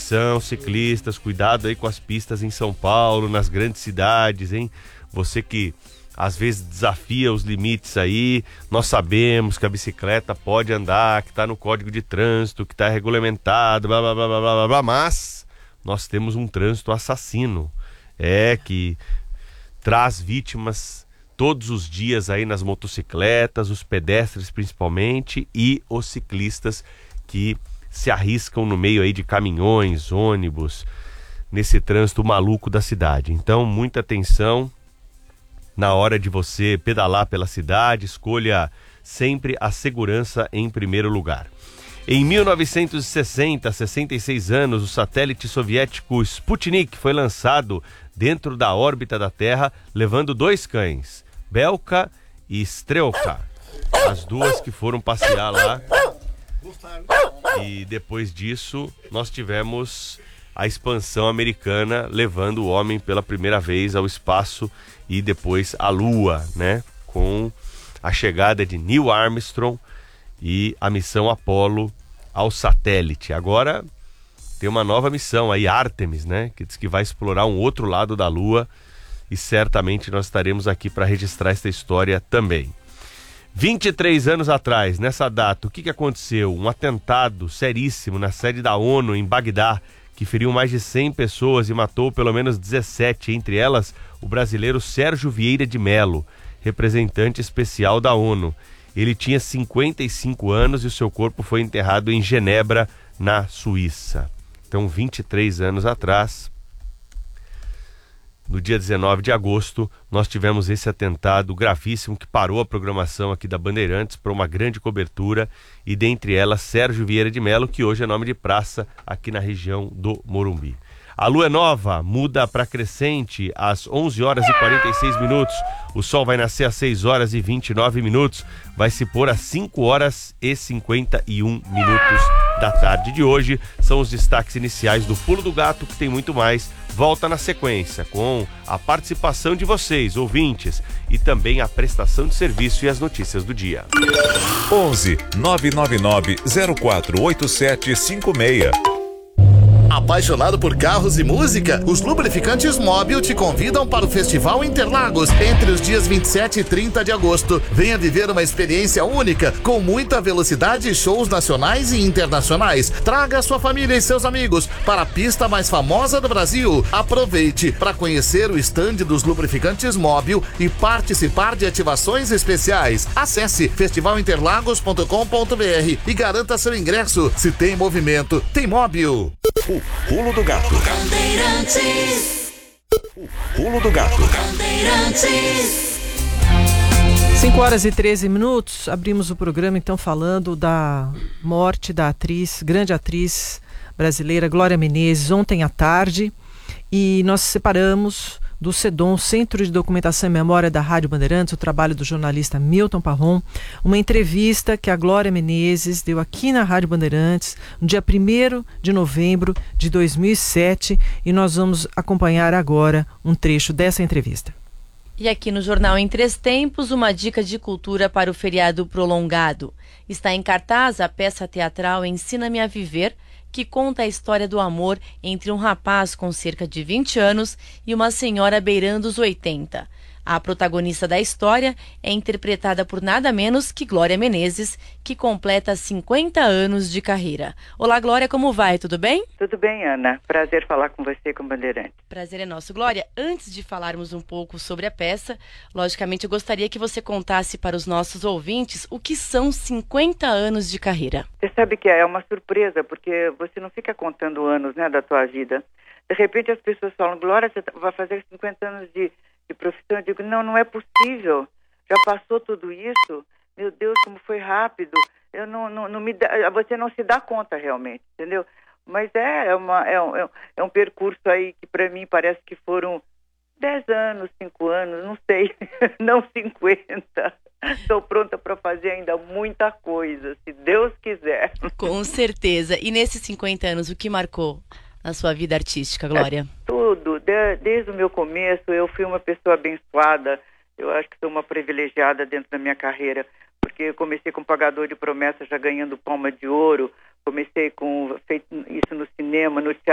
Atenção, ciclistas, cuidado aí com as pistas em São Paulo, nas grandes cidades, hein? Você que às vezes desafia os limites aí, nós sabemos que a bicicleta pode andar, que está no Código de Trânsito, que está regulamentado, blá, blá, blá, blá, blá, blá, mas nós temos um trânsito assassino, que traz vítimas todos os dias aí nas motocicletas, os pedestres principalmente, e os ciclistas que se arriscam no meio aí de caminhões, ônibus, nesse trânsito maluco da cidade. Então, muita atenção na hora de você pedalar pela cidade, escolha sempre a segurança em primeiro lugar. Em 1960, 66 anos, o satélite soviético Sputnik foi lançado dentro da órbita da Terra, levando 2 cães, Belka e Strelka, as duas que foram passear lá. E depois disso, nós tivemos a expansão americana levando o homem pela primeira vez ao espaço e depois à Lua, né? Com a chegada de Neil Armstrong e a missão Apollo ao satélite. Agora tem uma nova missão aí, Artemis, né? Que diz que vai explorar um outro lado da Lua e certamente nós estaremos aqui para registrar esta história também. 23 anos atrás, nessa data, o que aconteceu? Um atentado seríssimo na sede da ONU em Bagdá, que feriu mais de 100 pessoas e matou pelo menos 17, entre elas o brasileiro Sérgio Vieira de Mello, representante especial da ONU. Ele tinha 55 anos e o seu corpo foi enterrado em Genebra, na Suíça. Então, 23 anos atrás, no dia 19 de agosto, nós tivemos esse atentado gravíssimo que parou a programação aqui da Bandeirantes para uma grande cobertura, e dentre elas Sérgio Vieira de Mello, que hoje é nome de praça aqui na região do Morumbi. A lua é nova, muda para crescente às 11 horas e 46 minutos. O sol vai nascer às 6 horas e 29 minutos. Vai se pôr às 5 horas e 51 minutos da tarde de hoje. São os destaques iniciais do Pulo do Gato, que tem muito mais. Volta na sequência com a participação de vocês, ouvintes, e também a prestação de serviço e as notícias do dia. 11 999 048756. Apaixonado por carros e música? Os Lubrificantes Móbil te convidam para o Festival Interlagos entre os dias 27 e 30 de agosto. Venha viver uma experiência única, com muita velocidade e shows nacionais e internacionais. Traga sua família e seus amigos para a pista mais famosa do Brasil. Aproveite para conhecer o estande dos Lubrificantes Móbil e participar de ativações especiais. Acesse festivalinterlagos.com.br e garanta seu ingresso. Se tem movimento, tem móvel. O Pulo do Gato. O Pulo do Gato. 5 horas e 13 minutos. Abrimos o programa então falando da morte da grande atriz brasileira Glória Menezes, ontem à tarde. E nós separamos do CEDOM, Centro de Documentação e Memória da Rádio Bandeirantes, o trabalho do jornalista Milton Parron, uma entrevista que a Glória Menezes deu aqui na Rádio Bandeirantes no dia 1º de novembro de 2007, e nós vamos acompanhar agora um trecho dessa entrevista. E aqui no Jornal em 3 Tempos, uma dica de cultura para o feriado prolongado. Está em cartaz a peça teatral Ensina-me a Viver, que conta a história do amor entre um rapaz com cerca de 20 anos e uma senhora beirando os 80. A protagonista da história é interpretada por nada menos que Glória Menezes, que completa 50 anos de carreira. Olá, Glória, como vai? Tudo bem? Tudo bem, Ana. Prazer falar com você, com Bandeirante. Prazer é nosso. Glória, antes de falarmos um pouco sobre a peça, logicamente eu gostaria que você contasse para os nossos ouvintes o que são 50 anos de carreira. Você sabe que é uma surpresa, porque você não fica contando anos, né, da tua vida. De repente as pessoas falam, Glória, você vai fazer 50 anos de profissão. Eu digo, não é possível. Já passou tudo isso? Meu Deus, como foi rápido. Eu não me dá, você não se dá conta realmente, entendeu? Mas é um percurso aí que para mim parece que foram 10 anos, 5 anos, não sei, não 50. Estou pronta para fazer ainda muita coisa, se Deus quiser. Com certeza. E nesses 50 anos, o que marcou na sua vida artística, Glória? Tudo. Desde o meu começo, eu fui uma pessoa abençoada. Eu acho que sou uma privilegiada dentro da minha carreira, porque eu comecei com Pagador de Promessas, já ganhando Palma de Ouro. Comecei com feito isso no cinema, no teatro.